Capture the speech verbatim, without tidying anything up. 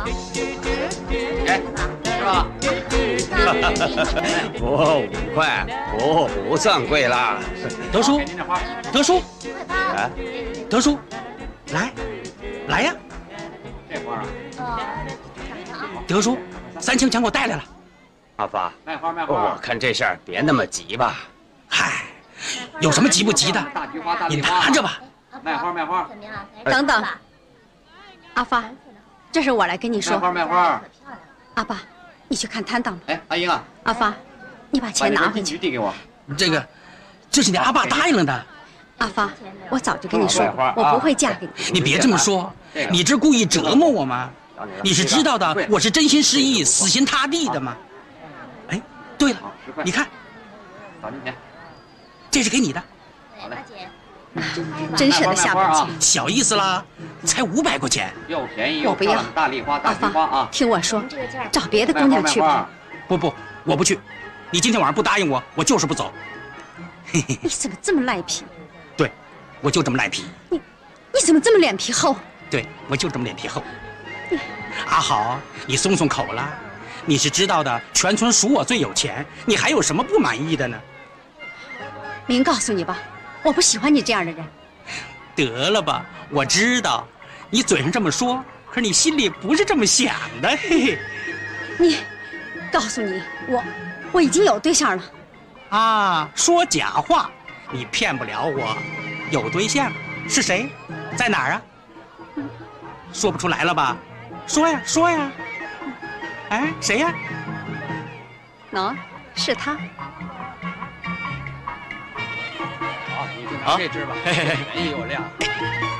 好。 哎，是吧？ 不五块，不不算贵啦。 德叔，德叔， 啊， 德叔，来，来呀！ 这花啊， 德叔，三清全给我带来了。 阿发， 卖花卖我花。 看这事儿别那么急吧。 嗨，有什么急不急的？ 大菊花，大你菊花。 拿着吧。 卖花卖花。 等等，阿发，这是我来跟你卖说。 花卖花。 阿爸，你去看摊档吧。 哎，阿英啊， 阿发，你把把钱拿回去那根金桔。递给我。 这个，这是你阿爸答应了的。 阿发，我早就跟你说过， 卖花我不会嫁给你。 你别这么说，你这故意折磨我吗？你是知道的，我是真心实意、死心塌地的吗？哎，对了， 十块。 你看， 找您钱。 这是给你的， 好嘞。 真舍得下本钱。 小意思啦，才五百块钱。 又便宜又我不要漂亮的大丽花，大阿菊花发啊，！ 听我说，找别的姑卖花娘去吧。 卖花。 不不，我不去。你今天晚上不答应我，我就是不走。嘿嘿， 你怎么这么赖皮？ 对，我就这么赖皮。 你怎么这么脸皮厚？ 对，我就这么脸皮厚。阿好，你松松口了。你是知道的，全村数我最有钱，你还有什么不满意的呢？ 明告诉你吧，我不喜欢你这样的人。 得了吧，我知道，你嘴上这么说，可是你心里不是这么想的。嘿嘿。 你，告诉你，我我已经有对象了。 啊，说假话，你骗不了我。有对象是谁？在哪儿啊？说不出来了吧？说呀，说呀。哎，谁呀？ 喏、是他。 好，你就拿这支吧， 嘿嘿嘿便宜又亮。